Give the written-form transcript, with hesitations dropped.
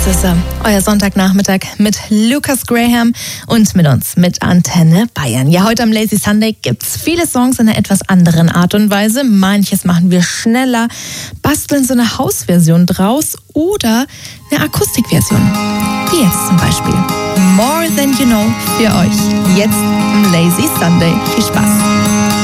Das ist euer Sonntagnachmittag mit Lucas Graham und mit uns, mit Antenne Bayern. Ja, heute am Lazy Sunday gibt's viele Songs in einer etwas anderen Art und Weise. Manches machen wir schneller, basteln so eine Hausversion draus oder eine Akustikversion. Wie jetzt zum Beispiel More Than You Know für euch. Jetzt am Lazy Sunday. Viel Spaß.